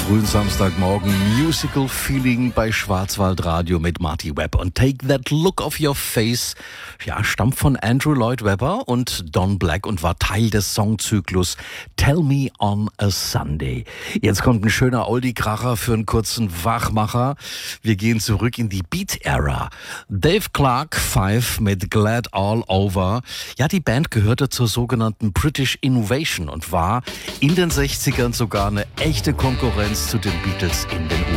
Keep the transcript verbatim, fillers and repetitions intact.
frühen Samstagmorgen Musical Feeling bei Schwarzwaldradio mit Marty Webb. Und Take That Look Off Your Face, ja, stammt von Andrew Lloyd Webber und Don Black und war Teil des Songzyklus Tell Me on a Sunday. Jetzt kommt ein schöner Oldie-Kracher für einen kurzen Wachmacher. Wir gehen zurück in die Beat-Era. Dave Clark Five mit Glad All Over. Ja, die Band gehörte zur sogenannten British Innovation und war in den sechzigern sogar eine echte Konkurrenz zu den Beatles in den U S A.